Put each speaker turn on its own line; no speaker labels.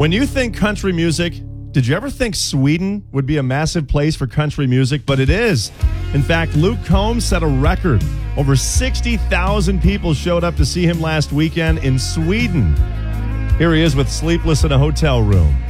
When you think country music, did you ever think Sweden would be a massive place for country music? But it is. In fact, Luke Combs set a record. Over 60,000 people showed up to see him last weekend in Sweden. Here he is with Sleepless in a Hotel Room.